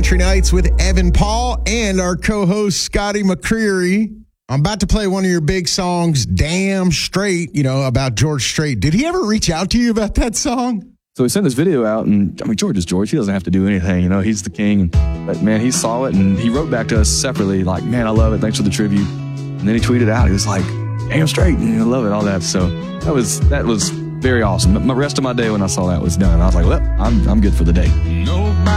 Country Nights with Evan Paul and our co-host Scotty McCreery. I'm about to play one of your big songs, Damn Straight, about George Strait. Did he ever reach out to you about that song? So we sent this video out, and George is George. He doesn't have to do anything, he's the king. But man, he saw it, and he wrote back to us separately, like, man, I love it. Thanks for the tribute. And then he tweeted out, he was like, damn straight, and I love it, all that. So that was very awesome. The rest of my day when I saw that was done. I was like, well, I'm good for the day. Nobody